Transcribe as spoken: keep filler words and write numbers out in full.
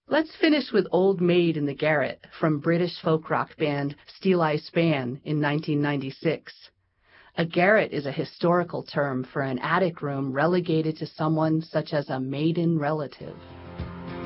Let's finish with Old Maid in the Garret from British folk rock band Steeleye Span in nineteen ninety-six. A garret is a historical term for an attic room relegated to someone such as a maiden relative.